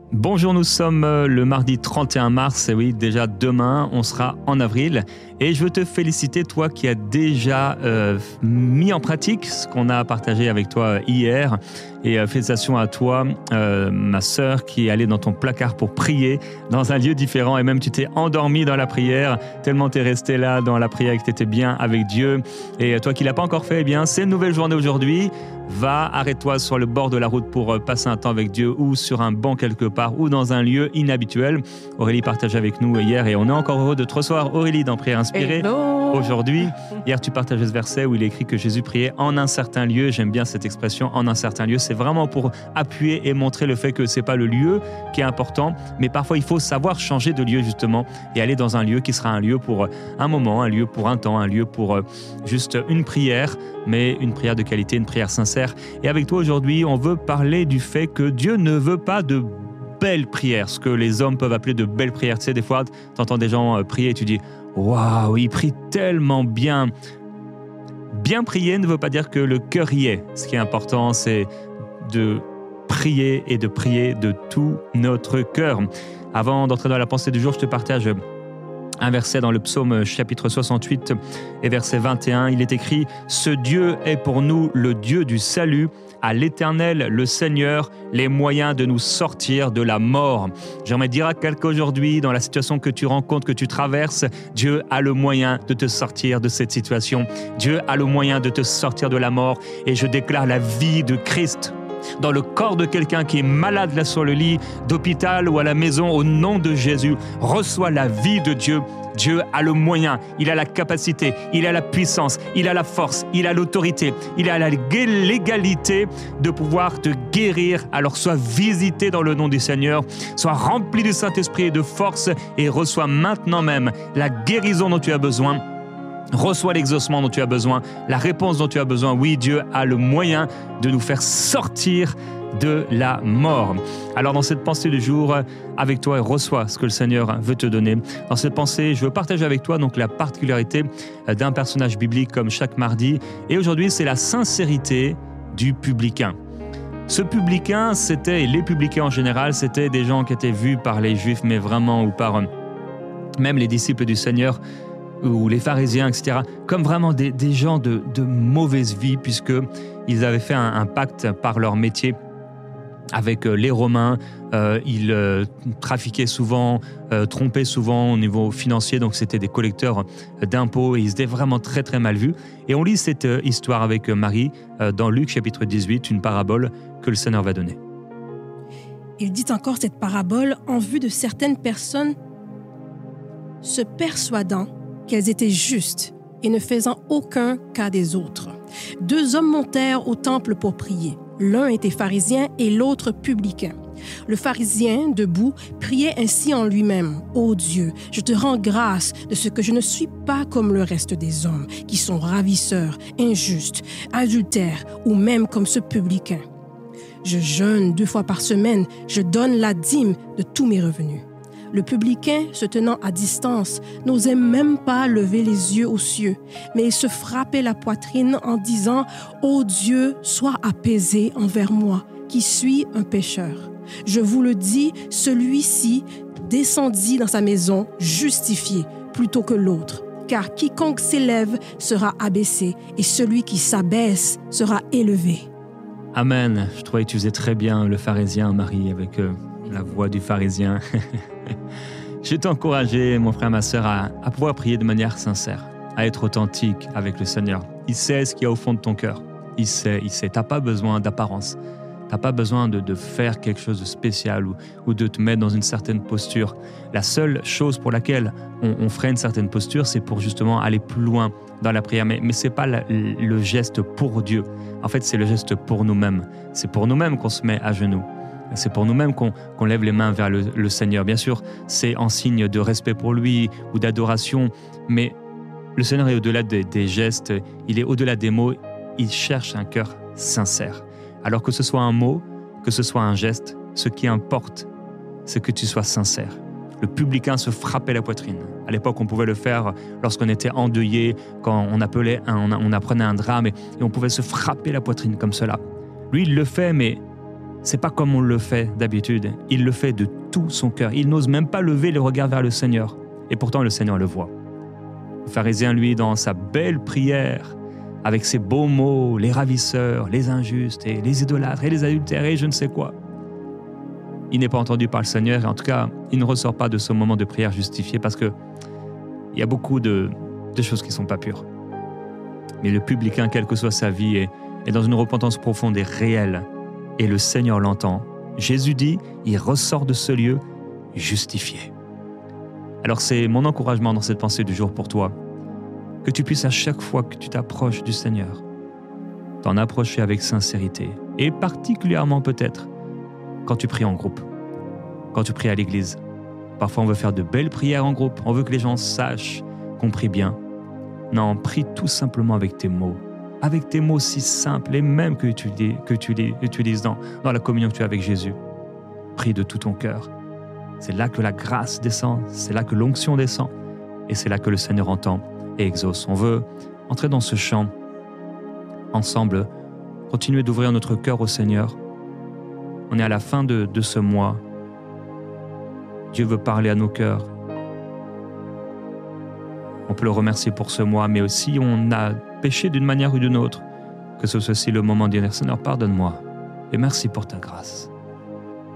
Bonjour, nous sommes le mardi 31 mars, et oui, déjà demain, on sera en avril. Et je veux te féliciter, toi qui as déjà mis en pratique ce qu'on a partagé avec toi hier. Et félicitations à toi, ma sœur, qui est allée dans ton placard pour prier dans un lieu différent. Et même tu t'es endormi dans la prière, tellement tu es resté là dans la prière et que tu étais bien avec Dieu. Et toi qui ne l'as pas encore fait, eh bien, c'est une nouvelle journée aujourd'hui. Va, arrête-toi sur le bord de la route pour passer un temps avec Dieu ou sur un banc quelque part ou dans un lieu inhabituel. Aurélie partage avec nous hier et on est encore heureux de te recevoir, Aurélie, dans Prière Inspirée. Hello. Aujourd'hui, hier tu partageais ce verset où il est écrit que Jésus priait en un certain lieu. J'aime bien cette expression, en un certain lieu. C'est vraiment pour appuyer et montrer le fait que c'est pas le lieu qui est important, mais parfois il faut savoir changer de lieu justement et aller dans un lieu qui sera un lieu pour un moment, un lieu pour un temps, un lieu pour juste une prière, mais une prière de qualité, une prière sincère. Et avec toi aujourd'hui, on veut parler du fait que Dieu ne veut pas de belles prières, ce que les hommes peuvent appeler de belles prières. Tu sais, des fois, tu entends des gens prier et tu dis « Waouh, ils prient tellement bien !» Bien prier ne veut pas dire que le cœur y est. Ce qui est important, c'est de prier et de prier de tout notre cœur. Avant d'entrer dans la pensée du jour, je te partage un verset dans le psaume chapitre 68 et verset 21. Il est écrit « Ce Dieu est pour nous le Dieu du salut, à l'Éternel, le Seigneur, les moyens de nous sortir de la mort. » J'aimerais dire à quelqu'un aujourd'hui, dans la situation que tu rencontres, que tu traverses, Dieu a le moyen de te sortir de cette situation. Dieu a le moyen de te sortir de la mort. Et je déclare la vie de Christ dans le corps de quelqu'un qui est malade là sur le lit d'hôpital ou à la maison, au nom de Jésus. Reçois la vie de Dieu. Dieu a le moyen, il a la capacité, il a la puissance, il a la force, il a l'autorité, il a la légalité de pouvoir te guérir. Alors sois visité dans le nom du Seigneur, sois rempli du Saint-Esprit et de force et reçois maintenant même la guérison dont tu as besoin. Reçois l'exaucement dont tu as besoin, la réponse dont tu as besoin. Oui, Dieu a le moyen de nous faire sortir de la mort. Alors dans cette pensée du jour, avec toi, reçois ce que le Seigneur veut te donner. Dans cette pensée, je veux partager avec toi donc la particularité d'un personnage biblique comme chaque mardi. Et aujourd'hui, c'est la sincérité du publicain. Ce publicain, et les publicains en général, c'était des gens qui étaient vus par les Juifs, mais vraiment, ou par même les disciples du Seigneur, ou les pharisiens, etc., comme vraiment des gens de mauvaise vie, puisqu'ils avaient fait un pacte par leur métier avec les Romains. Ils trafiquaient souvent, trompaient souvent au niveau financier, donc c'était des collecteurs d'impôts et ils étaient vraiment très très mal vus. Et on lit cette histoire avec Marie dans Luc chapitre 18, une parabole que le Seigneur va donner. Il dit encore cette parabole en vue de certaines personnes se persuadant qu'elles étaient justes et ne faisant aucun cas des autres. 2 hommes montèrent au temple pour prier. L'un était pharisien et l'autre publicain. Le pharisien, debout, priait ainsi en lui-même. « Ô Dieu, je te rends grâce de ce que je ne suis pas comme le reste des hommes, qui sont ravisseurs, injustes, adultères ou même comme ce publicain. Je jeûne 2 fois par semaine, je donne la dîme de tous mes revenus. » Le publicain, se tenant à distance, n'osait même pas lever les yeux aux cieux, mais il se frappait la poitrine en disant « Ô Dieu, sois apaisé envers moi, qui suis un pécheur. Je vous le dis, celui-ci descendit dans sa maison justifié plutôt que l'autre, car quiconque s'élève sera abaissé, et celui qui s'abaisse sera élevé. » Amen. Je trouvais que tu faisais très bien le pharisien, Marie, avec la voix du pharisien. Je vais t'encourager, mon frère, ma sœur, à pouvoir prier de manière sincère, à être authentique avec le Seigneur. Il sait ce qu'il y a au fond de ton cœur. Il sait. Tu n'as pas besoin d'apparence. Tu n'as pas besoin de faire quelque chose de spécial ou de te mettre dans une certaine posture. La seule chose pour laquelle on ferait une certaine posture, c'est pour justement aller plus loin dans la prière. Mais ce n'est pas le geste pour Dieu. En fait, c'est le geste pour nous-mêmes. C'est pour nous-mêmes qu'on se met à genoux. C'est pour nous-mêmes qu'on lève les mains vers le Seigneur. Bien sûr, c'est en signe de respect pour lui ou d'adoration, mais le Seigneur est au-delà des gestes, il est au-delà des mots, il cherche un cœur sincère. Alors que ce soit un mot, que ce soit un geste, ce qui importe, c'est que tu sois sincère. Le publicain se frappait la poitrine. À l'époque, on pouvait le faire lorsqu'on était endeuillé, quand on apprenait un drame, et on pouvait se frapper la poitrine comme cela. Lui, il le fait, mais c'est pas comme on le fait d'habitude. Il le fait de tout son cœur. Il n'ose même pas lever le regard vers le Seigneur. Et pourtant, le Seigneur le voit. Le pharisien, lui, dans sa belle prière, avec ses beaux mots, les ravisseurs, les injustes, et les idolâtres, et les adultères, et je ne sais quoi. Il n'est pas entendu par le Seigneur, et en tout cas, il ne ressort pas de ce moment de prière justifié parce qu'il y a beaucoup de choses qui ne sont pas pures. Mais le publicain, quelle que soit sa vie, est dans une repentance profonde et réelle, et le Seigneur l'entend. Jésus dit, il ressort de ce lieu justifié. Alors c'est mon encouragement dans cette pensée du jour pour toi, que tu puisses à chaque fois que tu t'approches du Seigneur, t'en approcher avec sincérité, et particulièrement peut-être quand tu pries en groupe, quand tu pries à l'église. Parfois on veut faire de belles prières en groupe, on veut que les gens sachent qu'on prie bien. Non, prie tout simplement avec tes mots si simples, les mêmes que tu utilises dans la communion que tu as avec Jésus. Prie de tout ton cœur. C'est là que la grâce descend, c'est là que l'onction descend, et c'est là que le Seigneur entend et exauce. On veut entrer dans ce chant ensemble, continuer d'ouvrir notre cœur au Seigneur. On est à la fin de ce mois. Dieu veut parler à nos cœurs. On peut le remercier pour ce mois, mais aussi on a péché d'une manière ou d'une autre, que ce soit aussi le moment de dire « Seigneur, pardonne-moi et merci pour ta grâce ».